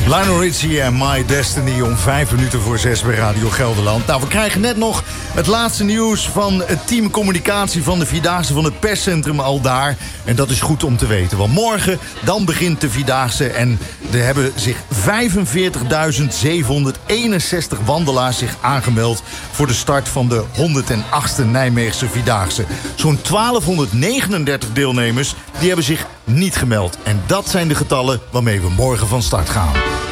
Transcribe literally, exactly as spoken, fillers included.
Lionel Richie en My Destiny om vijf minuten voor zes bij Radio Gelderland. Nou, we krijgen net nog het laatste nieuws van het team communicatie van de Vierdaagse van het perscentrum al daar. En dat is goed om te weten, want morgen dan begint de Vierdaagse en er hebben zich vijfenveertigduizend zevenhonderdeenenzestig wandelaars zich aangemeld voor de start van de honderdachtste Nijmeegse Vierdaagse. Zo'n twaalfhonderdnegenendertig deelnemers die hebben zich niet gemeld. En dat zijn de getallen waarmee we morgen van start gaan.